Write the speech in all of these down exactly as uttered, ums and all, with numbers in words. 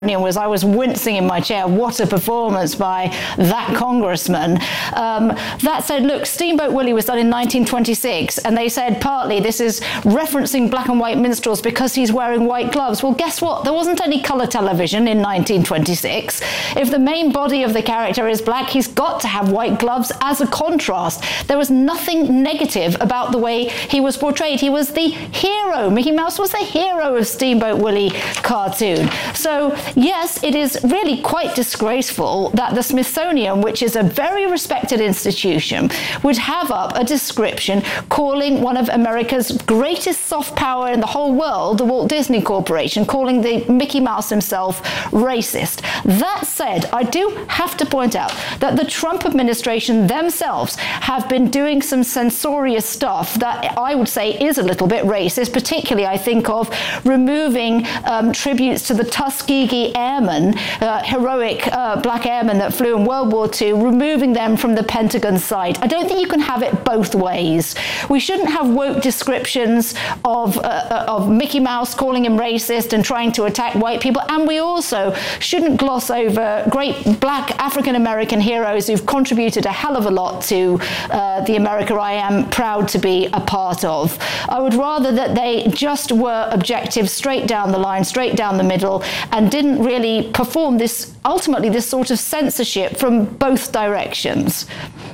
was I was wincing in my chair. What a performance by that congressman. Um, that said, look, Steamboat Willie was done in nineteen twenty-six, and they said partly this is referencing black and white minstrels because he's wearing white gloves. Well, guess what? There wasn't any colour television in nineteen twenty-six. If the main body of the character is black, he's got to have white gloves as a contrast. There was nothing negative about the way he was portrayed. He was the hero. Mickey Mouse was the hero of Steamboat Willie cartoon. So yes, it is really quite disgraceful that the Smithsonian, which is a very respected institution, would have up a description calling one of America's greatest soft power in the whole world, the Walt Disney Corporation, calling the Mickey Mouse himself racist. That said, I do have to point out that the Trump administration themselves have been doing some censorious stuff that I would say is a little bit racist, particularly I think of removing um, tributes to the Tuskegee Airmen, uh, heroic uh, black airmen that flew in World War Two, removing them from the Pentagon site. I don't think you can have it both ways. We shouldn't have woke descriptions of, uh, of Mickey Mouse calling him racist and trying to attack white people, and we also shouldn't gloss over great black African-American heroes who've contributed a hell of a lot to uh, the America I am proud to be a part of. I would rather that they just were objective straight down the line, straight down the middle, and didn't really perform this, ultimately, this sort of censorship from both directions.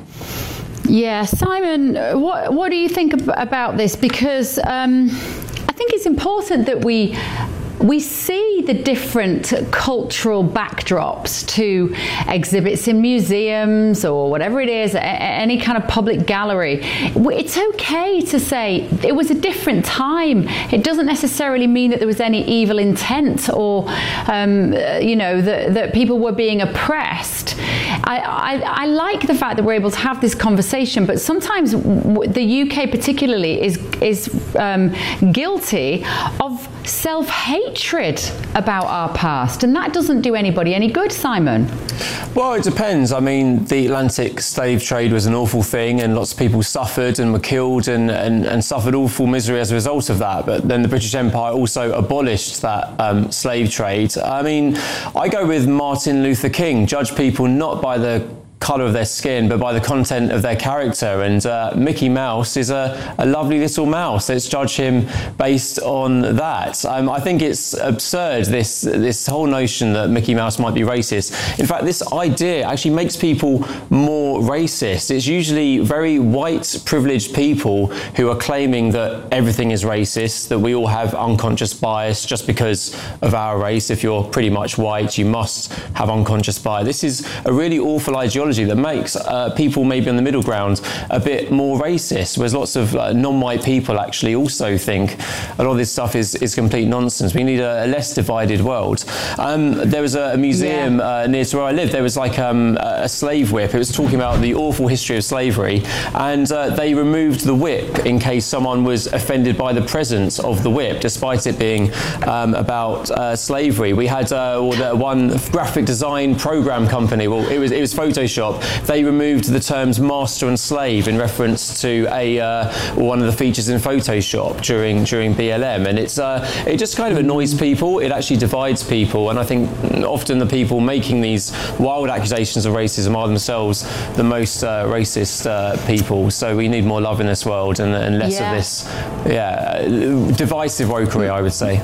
Yeah, Simon, what what do you think ab- about this? Because um, I think it's important that we we see the different cultural backdrops to exhibits in museums or whatever it is, any kind of public gallery. It's okay to say it was a different time. It doesn't necessarily mean that there was any evil intent or, um, you know, that, that people were being oppressed. I, I, I like the fact that we're able to have this conversation, but sometimes the U K particularly is, is um, guilty of self-hatred about our past, and that doesn't do anybody any good, Simon. Well, it depends. I mean, the Atlantic slave trade was an awful thing, and lots of people suffered and were killed and, and, and suffered awful misery as a result of that. But then the British Empire also abolished that um, slave trade. I mean, I go with Martin Luther King: judge people not by the colour of their skin, but by the content of their character. And uh, Mickey Mouse is a, a lovely little mouse. Let's judge him based on that. Um, I think it's absurd, this this whole notion that Mickey Mouse might be racist. In fact, this idea actually makes people more racist. It's usually very white, privileged people who are claiming that everything is racist, that we all have unconscious bias just because of our race. If you're pretty much white, you must have unconscious bias. This is a really awful ideology that makes uh, people maybe on the middle ground a bit more racist, whereas lots of uh, non-white people actually also think a lot of this stuff is, is complete nonsense. We need a, a less divided world. Um, there was a, a museum yeah. uh, near to where I live. There was like um, a slave whip. It was talking about the awful history of slavery, and uh, they removed the whip in case someone was offended by the presence of the whip, despite it being um, about uh, slavery. We had uh, one graphic design program company. Well, it was it was Photoshop. They removed the terms master and slave in reference to a uh, one of the features in Photoshop during during B L M, and it's uh, it just kind of annoys people. It actually divides people, and I think often the people making these wild accusations of racism are themselves the most uh, racist uh, people. So we need more love in this world and, and less yeah. of this, yeah, divisive wokery, I would say.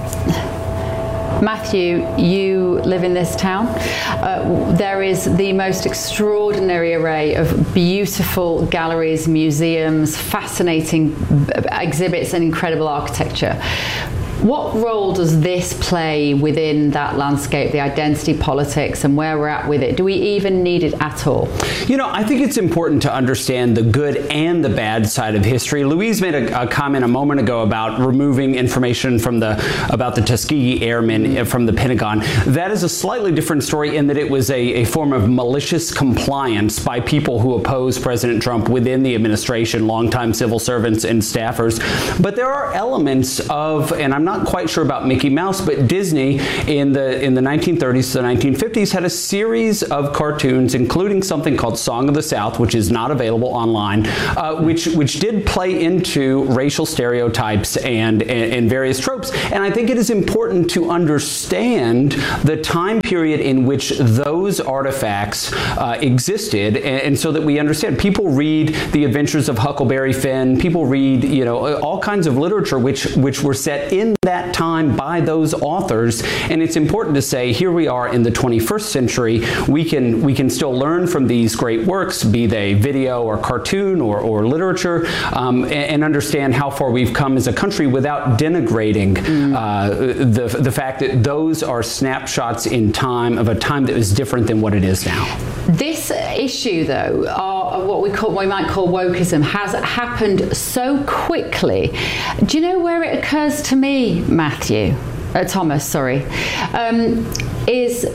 Matthew, you live in this town. Uh, there is the most extraordinary array of beautiful galleries, museums, fascinating exhibits and incredible architecture. What role does this play within that landscape, the identity politics and where we're at with it? Do we even need it at all? You know, I think it's important to understand the good and the bad side of history. Louise made a, a comment a moment ago about removing information from the about the Tuskegee Airmen from the Pentagon. That is a slightly different story in that it was a, a form of malicious compliance by people who oppose President Trump within the administration, longtime civil servants and staffers. But there are elements of, and I'm not not quite sure about Mickey Mouse, but Disney in the in the nineteen thirties to the nineteen fifties had a series of cartoons, including something called Song of the South, which is not available online, uh, which which did play into racial stereotypes and, and and various tropes. And I think it is important to understand the time period in which those artifacts uh, existed, and, and so that we understand. People read The Adventures of Huckleberry Finn. People read, you know, all kinds of literature which which were set in that time by those authors. And it's important to say, here we are in the twenty-first century. We can we can still learn from these great works, be they video or cartoon or, or literature, um, and, and understand how far we've come as a country without denigrating mm. uh, the the fact that those are snapshots in time of a time that was different than what it is now. This issue, though, are what we call, what we might call wokeism, has happened so quickly. Do you know where it occurs to me, Matthew? Uh, Thomas, sorry. Um, is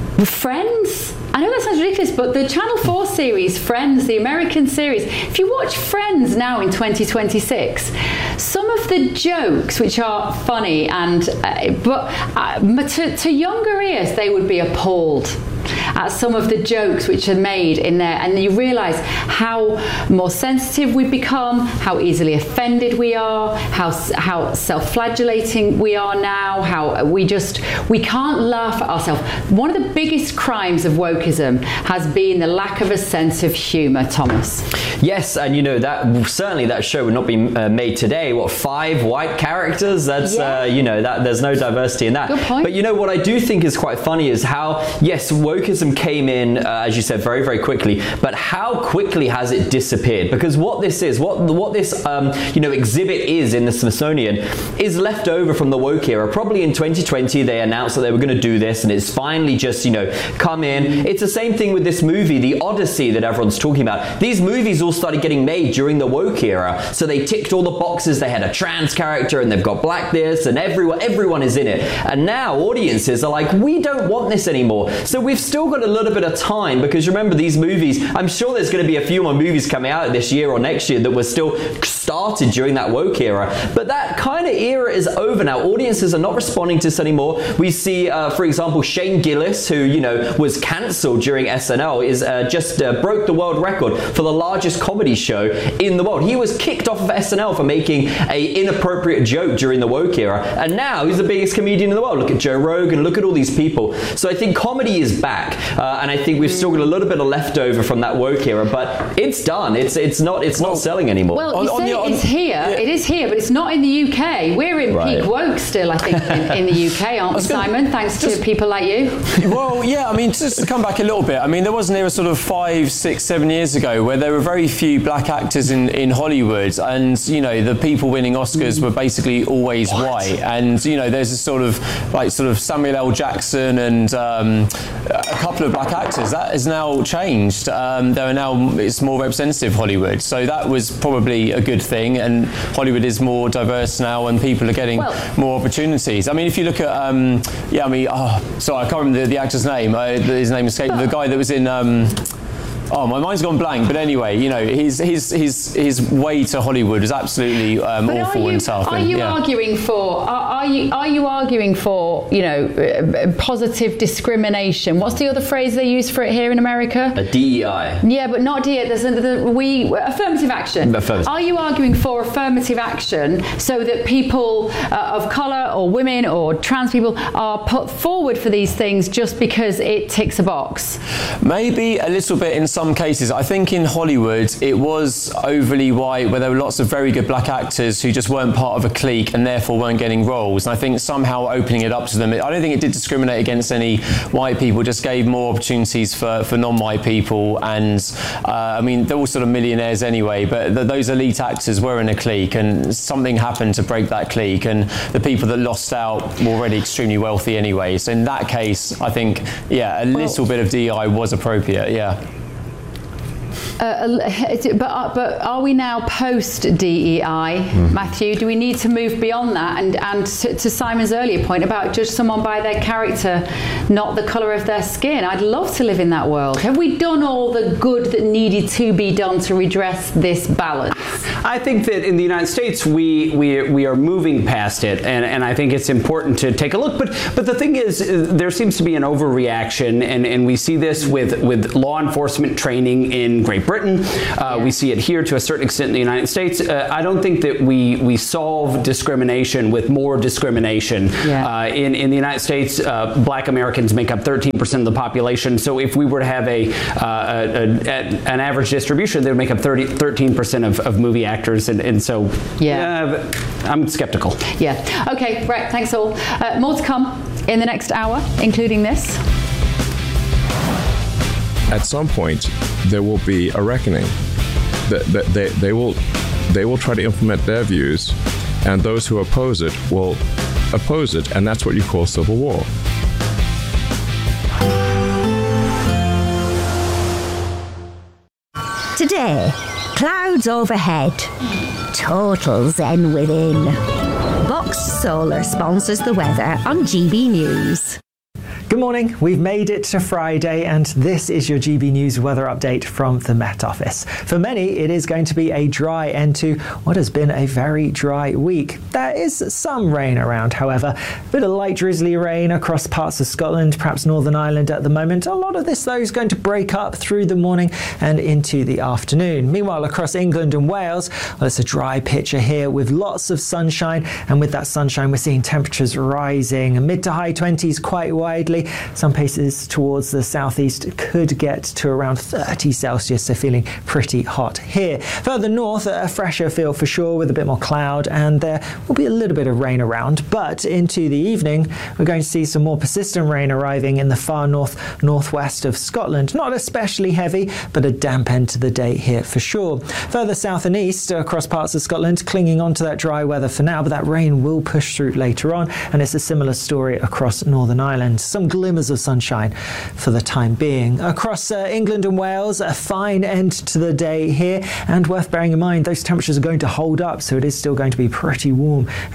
Friends? I know that sounds ridiculous, but the Channel four series, Friends, the American series, if you watch Friends now in twenty twenty-six, some of the jokes, which are funny, and uh, but uh, to, to younger ears, they would be appalled at some of the jokes which are made in there, and you realise how more sensitive we've become, how easily offended we are, how how self-flagellating we are now, how we just we can't laugh at ourselves. One of the biggest crimes of wokeism has been the lack of a sense of humour, Thomas. Yes, and you know that certainly that show would not be uh, made today. What, five white characters? That's yeah. uh, you know that there's no diversity in that. Good point. But you know what I do think is quite funny is how yes, wokeism came in, uh, as you said, very very quickly. But how quickly has it disappeared? Because what this is, what what this um, you know exhibit is in the Smithsonian, is left over from the woke era. Probably in twenty twenty they announced that they were going to do this, and it's finally just you know come in. It's the same thing with this movie, The Odyssey, that everyone's talking about. These movies all started getting made during the woke era, so they ticked all the boxes. They had a trans character, and they've got black this, and everyone everyone is in it. And now audiences are like, we don't want this anymore. So we've still got a little bit of time, because remember these movies, I'm sure there's going to be a few more movies coming out this year or next year that were still started during that woke era. But that kind of era is over now. Audiences are not responding to this anymore. We see, uh, for example, Shane Gillis, who you know was cancelled during S N L, is uh, just uh, broke the world record for the largest comedy show in the world. He was kicked off of S N L for making a inappropriate joke during the woke era, and now he's the biggest comedian in the world. Look at Joe Rogan, look at all these people. So I think comedy is back, uh, and I think we've still got a little bit of leftover from that woke era, but it's done. It's it's not it's well, not selling anymore. Well, you on, say on the, it's here. Yeah. It is here, but it's not in the U K. We're in right. peak woke still, I think, in, in the U K, aren't we, Simon? Thanks just, to people like you. Well, yeah. I mean, just to come back a little bit. I mean, there was an era sort of five, six, seven years ago where there were very few black actors in, in Hollywood, and you know the people winning Oscars were basically always what? white. And you know, there's a sort of like sort of Samuel L. Jackson and um, a couple of black actors. That has now changed. Um, there are now it's more representative Hollywood, so that was probably a good thing. And Hollywood is more diverse now, and people are getting well, more opportunities. I mean, if you look at um, yeah, I mean, oh, sorry, I can't remember the, the actor's name. I, his name escaped. The guy that was in. Um, Oh, my mind's gone blank. But anyway, you know, his his his his way to Hollywood is absolutely um, awful you, and tough. Are and, you yeah. arguing for? Are, are you are you arguing for you know uh, positive discrimination? What's the other phrase they use for it here in America? A D E I. Yeah, but not D E I. There's a, the, we affirmative action. Affirmative. Are you arguing for affirmative action so that people uh, of colour or women or trans people are put forward for these things just because it ticks a box? Maybe a little bit in some cases. I think in Hollywood it was overly white, where there were lots of very good black actors who just weren't part of a clique and therefore weren't getting roles. And I think somehow opening it up to them, I don't think it did discriminate against any white people, just gave more opportunities for, for non-white people. And uh, I mean, they're all sort of millionaires anyway, but th- those elite actors were in a clique, and something happened to break that clique, and the people that lost out were already extremely wealthy anyway. So in that case, I think, yeah, a little bit of D E I was appropriate, yeah. Uh, but, uh, but are we now post D E I, mm. Matthew? Do we need to move beyond that? And, and to, to Simon's earlier point about judge someone by their character, not the colour of their skin. I'd love to live in that world. Have we done all the good that needed to be done to redress this balance? I think that in the United States we we, we are moving past it, and, and I think it's important to take a look. But but the thing is, there seems to be an overreaction, and, and we see this with, with law enforcement training in Great Britain. Uh, we see it here to a certain extent in the United States. Uh, I don't think that we we solve discrimination with more discrimination. Yeah. Uh, in, in the United States, uh, black Americans make up thirteen percent of the population. So if we were to have a, uh, a, a an average distribution, they would make up thirteen percent of, of movie actors. And, and so yeah. uh, I'm skeptical. Yeah. Okay, right. Thanks all. Uh, more to come in the next hour, including this. At some point, there will be a reckoning. That they, they, they will they will try to implement their views, and those who oppose it will oppose it, and that's what you call civil war. Today, clouds overhead, total zen within. Box Solar sponsors the weather on G B News. Good morning, we've made it to Friday and this is your G B News weather update from the Met Office. For many, it is going to be a dry end to what has been a very dry week. There is some rain around, however. A bit of light drizzly rain across parts of Scotland, perhaps Northern Ireland at the moment. A lot of this, though, is going to break up through the morning and into the afternoon. Meanwhile, across England and Wales, well, it's a dry picture here with lots of sunshine, and with that sunshine, we're seeing temperatures rising mid to high twenties quite widely. Some places towards the southeast could get to around thirty Celsius, so feeling pretty hot here. Further north, a fresher feel for sure with a bit more cloud, and there will be a little bit of rain around. But into the evening, we're going to see some more persistent rain arriving in the far north northwest of Scotland. Not especially heavy, but a damp end to the day here for sure. Further south and east across parts of Scotland, clinging on to that dry weather for now, but that rain will push through later on, and it's a similar story across Northern Ireland. Some glimmers of sunshine for the time being. Across uh, England and Wales, a fine end to the day here, and worth bearing in mind, those temperatures are going to hold up, so it is still going to be pretty warm